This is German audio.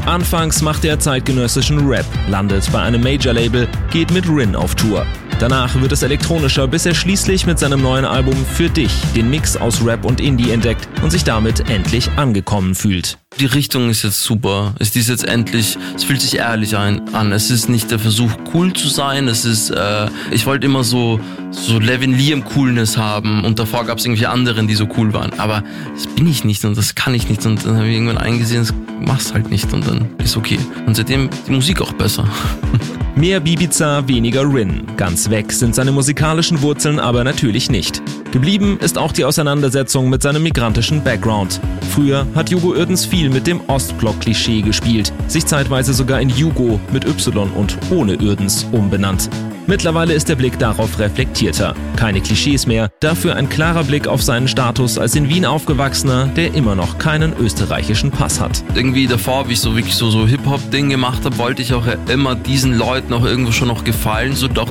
Anfangs macht er zeitgenössischen Rap, landet bei einem Major-Label, geht mit Rin auf Tour. Danach wird es elektronischer, bis er schließlich mit seinem neuen Album Für dich den Mix aus Rap und Indie entdeckt und sich damit endlich angekommen fühlt. Die Richtung ist jetzt super. Es ist jetzt endlich, es fühlt sich ehrlich an. Es ist nicht der Versuch, cool zu sein. Es ist, ich wollte immer so Levin Liam Coolness haben und davor gab es irgendwelche anderen, die so cool waren. Aber das bin ich nicht und das kann ich nicht. Und dann habe ich irgendwann eingesehen, das machst halt nicht und dann ist okay. Und seitdem die Musik auch besser. Mehr Bibiza, weniger Rin. Ganz weg sind seine musikalischen Wurzeln aber natürlich nicht. Geblieben ist auch die Auseinandersetzung mit seinem migrantischen Background. Früher hat Hugo Uerdens viel mit dem Ostblock-Klischee gespielt, sich zeitweise sogar in Hugo mit Y und ohne Uerdens umbenannt. Mittlerweile ist der Blick darauf reflektierter. Keine Klischees mehr, dafür ein klarer Blick auf seinen Status als in Wien aufgewachsener, der immer noch keinen österreichischen Pass hat. Irgendwie davor, wie ich so wirklich so Hip-Hop-Ding gemacht habe, wollte ich auch immer diesen Leuten auch irgendwo schon noch gefallen, so doch